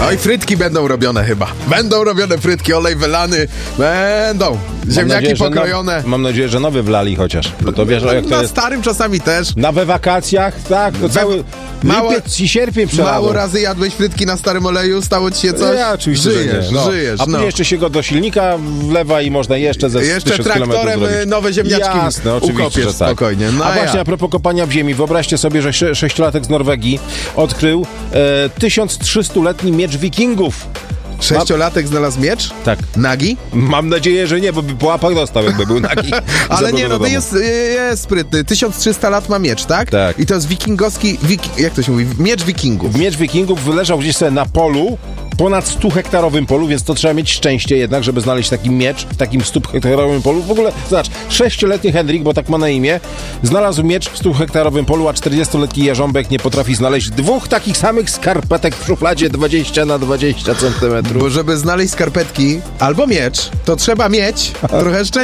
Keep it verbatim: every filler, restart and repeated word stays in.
No i frytki będą robione chyba. Będą robione frytki, olej wylany. Będą. Ziemniaki mam nadzieję, pokrojone. No, mam nadzieję, że nowy wlali chociaż. Bo to wiesz, no, jak to na jest. starym czasami też. Na we wakacjach, tak, to cały mało- lipiec i sierpień Mało przelał. razy jadłeś frytki na starym oleju, stało ci się coś? Ja oczywiście, żyjesz, że nie. No. żyjesz. A później no. jeszcze się go do silnika wlewa i można jeszcze ze Jeszcze tysiąc kilometrów traktorem zrobić. nowe ziemniaczki Jasne, oczywiście, ukopiesz że tak. spokojnie. No a a właśnie ja. a propos kopania w ziemi, wyobraźcie sobie, że sze- sześciolatek z Norwegii odkrył e, tysiąc trzystuletni miecz wikingów. Sześciolatek znalazł miecz? Tak. Nagi? Mam nadzieję, że nie, bo by po łapach dostał, jakby był nagi. Ale nie, no to domu. jest, jest sprytny. tysiąc trzysta lat ma miecz, tak? Tak. I to jest wikingowski, wiki, jak to się mówi? Miecz wikingów. Miecz wikingów wyleżał gdzieś sobie na polu, ponad stu hektarowym polu, więc to trzeba mieć szczęście jednak, żeby znaleźć taki miecz w takim stu hektarowym polu. W ogóle, zobacz, sześcioletni Henryk, bo tak ma na imię, znalazł miecz w stu hektarowym polu, a czterdziestoletni Jarząbek nie potrafi znaleźć dwóch takich samych skarpetek w szufladzie dwadzieścia na dwadzieścia centymetrów. Bo żeby znaleźć skarpetki albo miecz, to trzeba mieć trochę szczęścia.